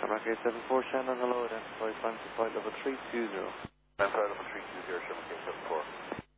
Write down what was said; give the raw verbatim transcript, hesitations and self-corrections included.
Shamrock eight seven four, Shannon, hello, identify climb to flight level three two zero. Identify level three two zero, Shamrock eight seven four.